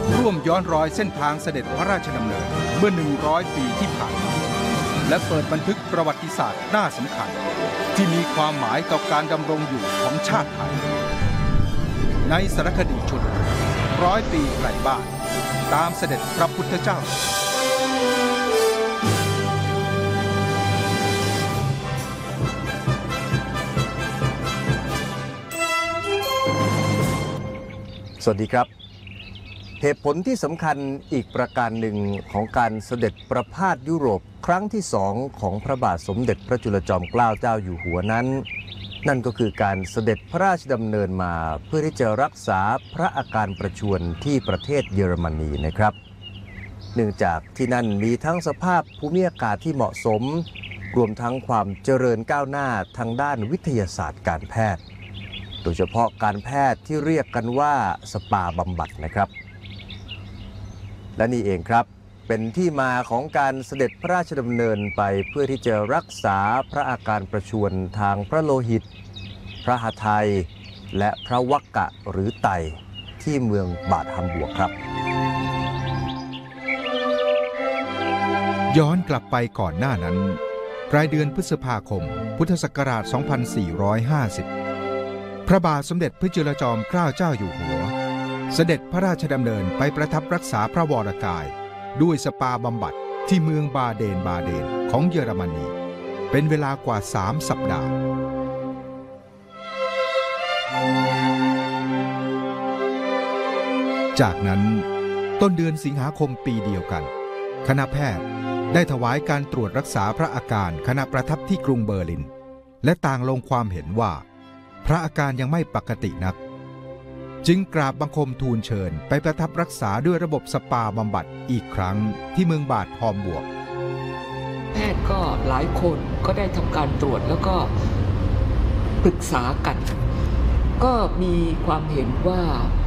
ร่วมย้อนรอยเส้นทางเสด็จพระราชดำเนินเมื่อ100 ปีที่ผ่านมาและเปิดบันทึกประวัติศาสตร์น่าสำคัญที่มีความหมายต่อการดำรงอยู่ของชาติไทยในสารคดีชุด100 ปีไกลบ้านตามเสด็จพระพุทธเจ้าสวัสดีครับเหตุผลที่สำคัญอีกประการหนึ่งของการเสด็จประพาสยุโรปครั้งที่2ของพระบาทสมเด็จพระจุลจอมเกล้าเจ้าอยู่หัวนั้นนั่นก็คือการเสด็จพระราชดำเนินมาเพื่อที่จะรักษาพระอาการประชวรที่ประเทศเยอรมนีนะครับเนื่องจากที่นั่นมีทั้งสภาพภูมิอากาศที่เหมาะสมรวมทั้งความเจริญก้าวหน้าทางด้านวิทยาศาสตร์การแพทย์โดยเฉพาะการแพทย์ที่เรียกกันว่าสปาบำบัดนะครับและนี่เองครับเป็นที่มาของการเสด็จพระราชดำเนินไปเพื่อที่จะรักษาพระอาการประชวรทางพระโลหิตพระหทัยและพระวักกะหรือไตที่เมืองบาดฮัมบวร์กครับย้อนกลับไปก่อนหน้านั้นปลายเดือนพฤษภาคมพุทธศักราช 2450 พระบาทสมเด็จพระจุลจอมเกล้าเจ้าอยู่หัวเสด็จพระราชดำเนินไปประทับรักษาพระวรกายด้วยสปาบำบัดที่เมืองบาเดนของเยอรมนีเป็นเวลากว่า3 สัปดาห์จากนั้นต้นเดือนสิงหาคมปีเดียวกันคณะแพทย์ได้ถวายการตรวจรักษาพระอาการขณะประทับที่กรุงเบอร์ลินและต่างลงความเห็นว่าพระอาการยังไม่ปกตินักจึงกราบบังคมทูลเชิญไปประทับรักษาด้วยระบบสปาบำบัดอีกครั้งที่เมืองบาดฮอมบวร์กแพทย์ก็หลายคนก็ได้ทำการตรวจแล้วก็ปรึกษากันก็มีความเห็นว่า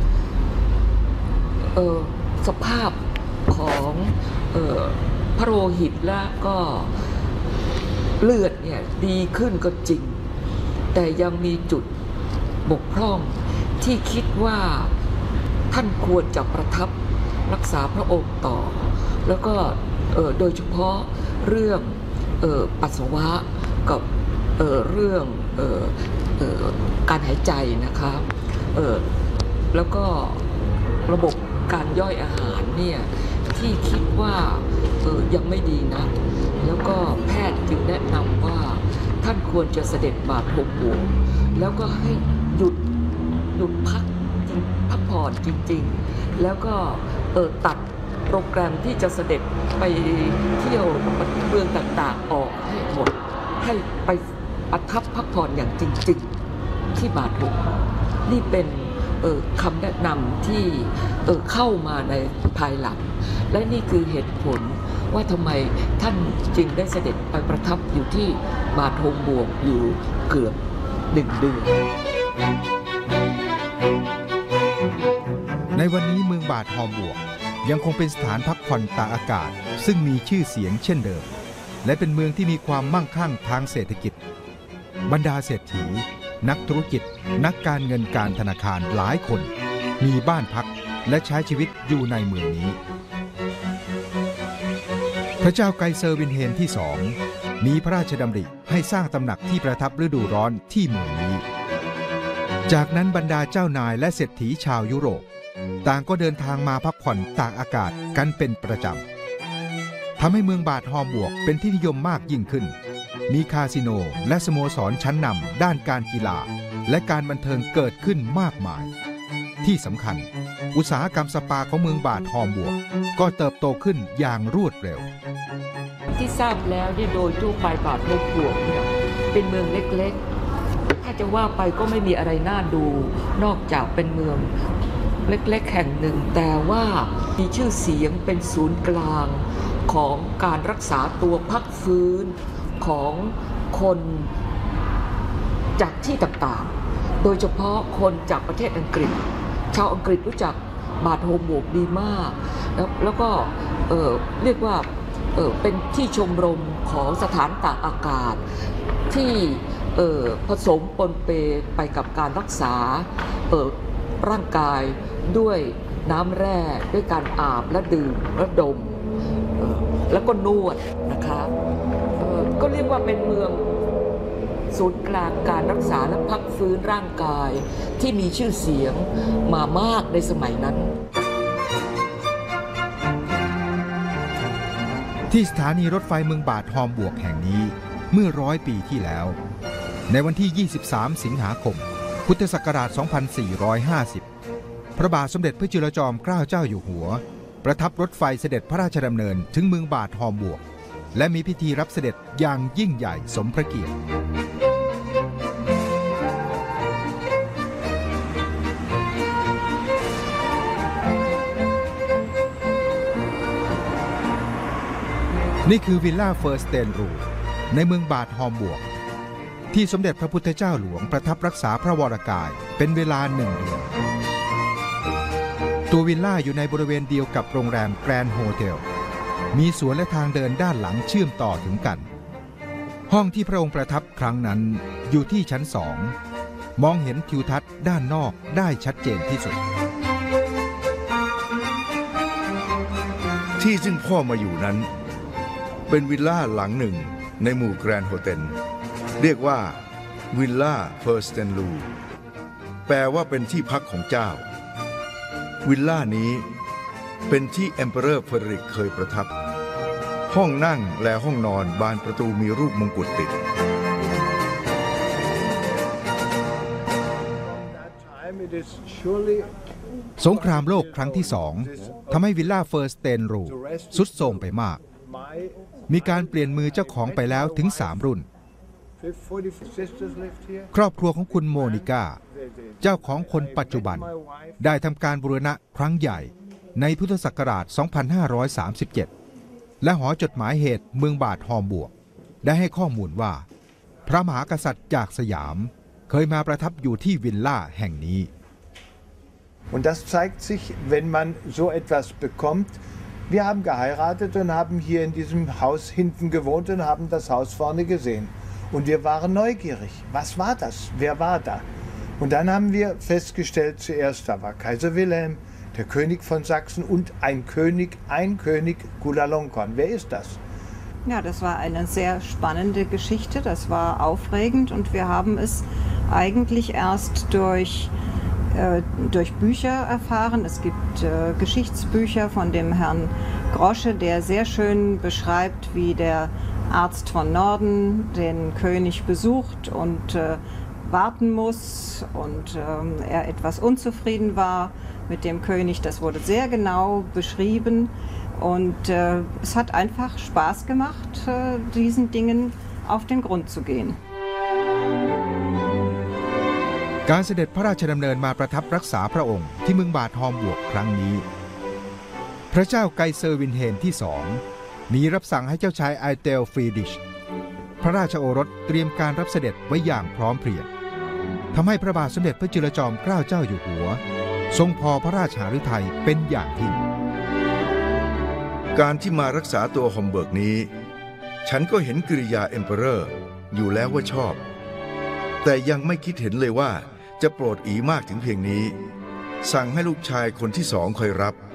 สภาพของพระโลหิตและก็เลือดเนี่ยดีขึ้นก็จริงแต่ยังมีจุดบกพร่องที่คิดว่าท่านควรจะประทับรักษาพระองค์ต่อแล้วก็โดยเฉพาะเรื่องปัสสาวะกับเรื่องการหายใจนะคะแล้วก็ระบบการย่อยอาหารเนี่ยที่คิดว่ายังไม่ดีนะแล้วก็แพทย์จึงแนะนำว่าท่านควรจะเสด็จบาดฮอมบวร์กแล้วก็ให้หยุดพักผ่อนจริงๆแล้วก็ตัดโปรแกรมที่จะเสด็จไปเที่ยวเมืองต่างๆออกให้หมดให้ไปประทับพักผ่อนอย่างจริงๆที่บาดฮอมบวร์กนี่เป็นคำแนะนำที่เข้ามาในภายหลังและนี่คือเหตุผลว่าทำไมท่านจึงได้เสด็จไปประทับอยู่ที่บาดฮอมบวร์กอยู่เกือบ1 เดือนในวันนี้เมืองบาดฮอมบวร์กยังคงเป็นสถานพักผ่อนตากอากาศซึ่งมีชื่อเสียงเช่นเดิมและเป็นเมืองที่มีความมั่งคั่งทางเศรษฐกิจบรรดาเศรษฐีนักธุรกิจนักการเงินการธนาคารหลายคนมีบ้านพักและใช้ชีวิตอยู่ในเมืองนี้พระเจ้าไกเซอร์วินเฮนที่2มีพระราชดำริให้สร้างตำหนักที่ประทับฤดูร้อนที่เมืองนี้จากนั้นบรรดาเจ้านายและเศรษฐีชาวยุโรปต่างก็เดินทางมาพักผ่อนตากอากาศกันเป็นประจำทำให้เมืองบาดฮอมบวร์กเป็นที่นิยมมากยิ่งขึ้นมีคาสิโนและสโมสรชั้นนำด้านการกีฬาและการบันเทิงเกิดขึ้นมากมายที่สำคัญอุตสาหกรรมสปาของเมืองบาดฮอมบวร์กก็เติบโตขึ้นอย่างรวดเร็วที่ทราบแล้วเนี่ยโดยทั่วไปบาดฮอมบวร์กเนี่ยเป็นเมืองเล็กๆถ้าจะว่าไปก็ไม่มีอะไรน่าดูนอกจากเป็นเมืองเล็กๆแห่งหนึ่งแต่ว่ามีชื่อเสียงเป็นศูนย์กลางของการรักษาตัวพักฟื้นของคนจากที่ต่างๆโดยเฉพาะคนจากประเทศอังกฤษชาวอังกฤษรู้จักบาดฮอมบวร์กดีมากแล้วก็เรียกว่าเป็นที่ชมรมของสถานตากอากาศที่ผสมปนเปไปกับการรักษาร่างกายด้วยน้ำแร่ด้วยการอาบและดื่มและดมแล้วก็นวดนะคะก็เรียกว่าเป็นเมืองศูนย์กลางการรักษาและพักฟื้นร่างกายที่มีชื่อเสียงมามากในสมัยนั้นที่สถานีรถไฟเมืองบาดฮอมบวกแห่งนี้เมื่อ100 ปีที่แล้วในวันที่ 23 สิงหาคม พุทธศักราช 2450 พระบาทสมเด็จพระจุลจอมเกล้าเจ้าอยู่หัวประทับรถไฟเสด็จพระราชดำเนินถึงเมืองบาดฮอมบวกและมีพิธีรับเสด็จอย่างยิ่งใหญ่สมพระเกียรตินี่คือวิลล่าเฟิร์สเตนรูในเมืองบาดฮอมบวกที่สมเด็จพระพุทธเจ้าหลวงประทับรักษาพระวรกายเป็นเวลา1 เดือนตัววิลล่าอยู่ในบริเวณเดียวกับโรงแรมแกรนด์โฮเทลมีสวนและทางเดินด้านหลังเชื่อมต่อถึงกันห้องที่พระองค์ประทับครั้งนั้นอยู่ที่ชั้น2มองเห็นทิวทัศน์ด้านนอกได้ชัดเจนที่สุดที่ซึ่งพ่อมาอยู่นั้นเป็นวิลล่าหลังหนึ่งในหมู่แกรนด์โฮเทลเรียกว่าวิลล่าเฟิร์สเตนลูแปลว่าเป็นที่พักของเจ้าวิลล่านี้เป็นที่เอ็มเปอเรอร์เฟเดริกเคยประทับห้องนั่งและห้องนอนบานประตูมีรูปมงกุฎติดสงครามโลกครั้งที่2ทำให้วิลล่าเฟิร์สเตนรูทรุดโทรมไปมากมีการเปลี่ยนมือเจ้าของไปแล้วถึง3 รุ่นครอบครัวของคุณโมนิก้าเจ้าของคนปัจจุบันได้ทำการบูรณะครั้งใหญ่ในพุทธศักราช 2537 และหอจดหมายเหตุเมืองบาดฮอมบวกได้ให้ข้อมูลว่าพระมหากษัตริย์จากสยามเคยมาประทับอยู่ที่วิลล่าแห่งนี้ Und das zeigt sich, wenn man so etwas bekommt. Wir haben geheiratet und haben hier in diesem Haus hinten gewohnt und haben das Haus vorne gesehen. Und wir waren neugierig. Was war das? Wer war da? Und dann haben wir festgestellt, zuerst da war Kaiser Wilhelm, der König von Sachsen und ein König Chulalongkorn. Wer ist das? Ja, das war eine sehr spannende Geschichte. Das war aufregend und wir haben es eigentlich erst durch Bücher erfahren. Es gibt Geschichtsbücher von dem Herrn Grosche, der sehr schön beschreibt, wie der Arzt von Norden den König besucht und warten muss und er etwas unzufrieden war mit dem König. Das wurde sehr genau beschrieben und es hat einfach Spaß gemacht, diesen Dingen auf den Grund zu gehen. การเสด็จพระราชดำเนินมาประทับรักษาพระองค์ที่เมืองบาดฮอมบวกครั้งนี้พระเจ้าไกเซอร์วินเฮนที่2มีรับสั่งให้เจ้าชายไอเตลฟรีดิชพระราชโอรสเตรียมการรับเสด็จไว้อย่างพร้อมเพรียงทำให้พระบาทสมเด็จพระจุลจอมเกล้าเจ้าอยู่หัวทรงพอพระราชหฤทัยเป็นอย่างยิ่งการที่มารักษาตัวฮอมเบิร์กนี้ฉันก็เห็นกิริยาเอ็มเปอเรอร์อยู่แล้วว่าชอบแต่ยังไม่คิดเห็นเลยว่าจะโปรดอีมากถึงเพียงนี้สั่งให้ลูกชายคนที่2คอยรับ